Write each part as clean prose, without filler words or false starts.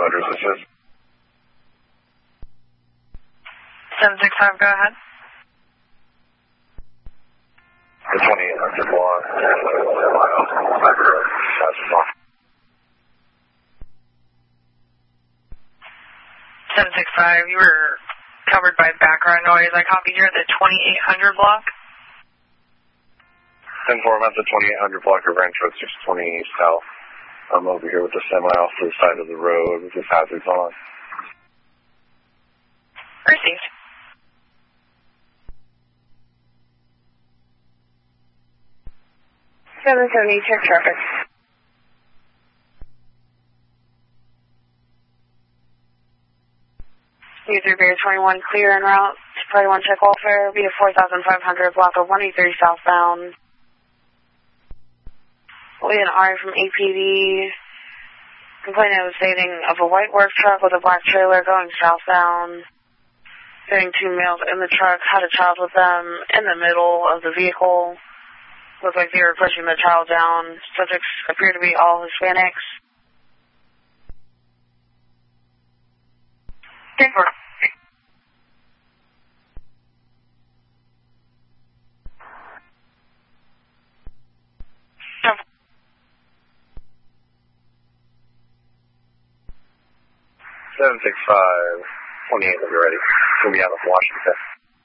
Motors Assist. 765, go ahead. The 2800 block. 765, you were covered by background noise. I copy here the 2800 block. 10-4, I'm at the 2800 block of Ranch Road 620 South. I'm over here with the semi off to the side of the road with his hazards on. Received. Check traffic. User Bear 21 clear en route. Party 1 check welfare via 4500 block of 183 southbound. We had an RA from APD complaining of a sighting of a white work truck with a black trailer going southbound. Getting 2 males in the truck, had a child with them in the middle of the vehicle. Looked like they were pushing the child down. Subjects appear to be all Hispanics. 10-4. 765, 28 when you're ready. It's going to be out of Washington.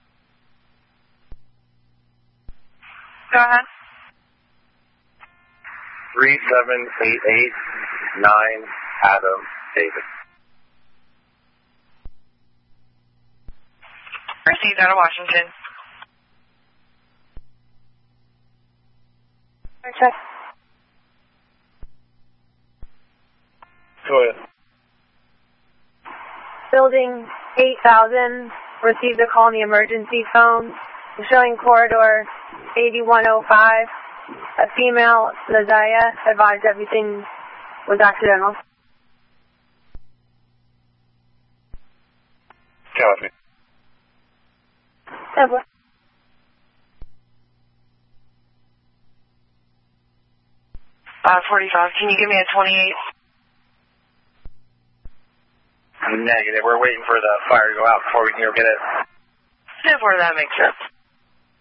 Go ahead. 37889 Adam David. Received out of Washington. Check. Go ahead. Building 8000, received a call on the emergency phone, showing corridor 8105. A female, Lazaya, advised everything was accidental. Copy. 10-4. .45, can you give me a 28? Negative. We're waiting for the fire to go out before we can go get it. 10-4, that makes sense.